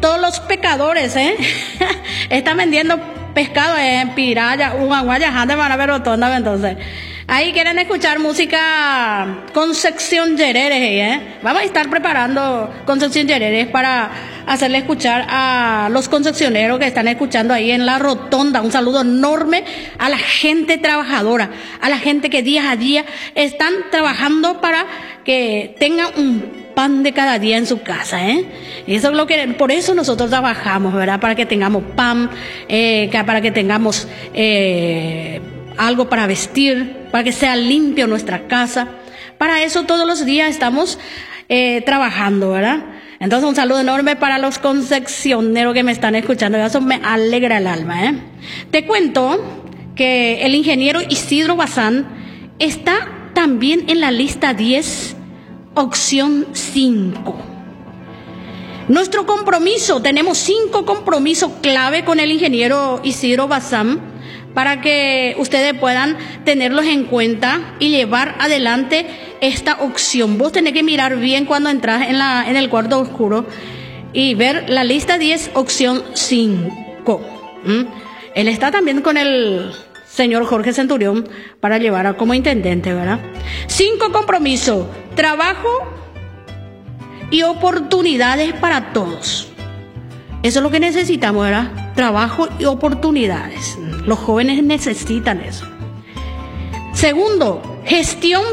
todos los pecadores, están vendiendo pescado en Piraya, Uguaguaya, Jande, van a ver rotonda, entonces. Ahí quieren escuchar música Concepción Yerere, Vamos a estar preparando Concepción Yerere para hacerle escuchar a los concepcioneros que están escuchando ahí en la rotonda. Un saludo enorme a la gente trabajadora, a la gente que día a día están trabajando para que tengan un pan de cada día en su casa, Eso es lo que, por eso nosotros trabajamos, ¿verdad? Para que tengamos pan, para que tengamos algo para vestir, para que sea limpio nuestra casa. Para eso todos los días estamos trabajando, ¿verdad? Entonces un saludo enorme para los concepcioneros que me están escuchando. Eso me alegra el alma, Te cuento que el ingeniero Isidro Bazán está también en la lista 10, opción 5. Nuestro compromiso, tenemos 5 compromisos clave con el ingeniero Isidro Bazán para que ustedes puedan tenerlos en cuenta y llevar adelante esta opción. Vos tenés que mirar bien cuando entras en el cuarto oscuro y ver la lista 10, opción 5. Él está también con el señor Jorge Centurión para llevar como intendente, ¿verdad? 5 compromisos: trabajo y oportunidades para todos. Eso es lo que necesitamos, ¿verdad? Trabajo y oportunidades. Los jóvenes necesitan eso. Segundo, gestión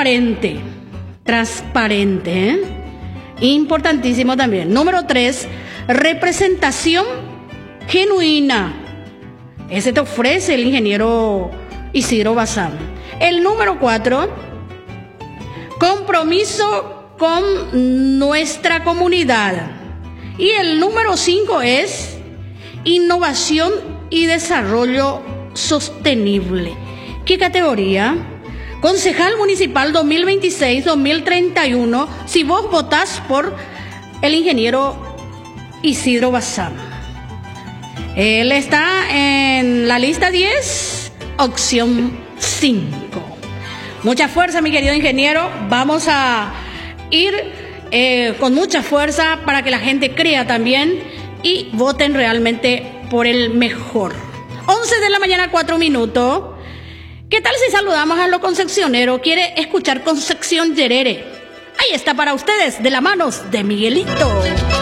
transparente, Importantísimo también. Número 3, representación genuina. Ese te ofrece el ingeniero Isidro Bazán. El número 4, compromiso con nuestra comunidad. Y el número 5 es innovación y desarrollo sostenible. ¿Qué categoría? Concejal municipal 2026-2031, si vos votás por el ingeniero Isidro Bazán. Él está en la lista 10, opción 5. Mucha fuerza, mi querido ingeniero. Vamos a ir con mucha fuerza para que la gente crea también y voten realmente por el mejor. 11 de la mañana, 4 minutos. ¿Qué tal si saludamos a los concepcioneros? ¿Quiere escuchar Concepción Yerere? Ahí está para ustedes, de la mano de Miguelito.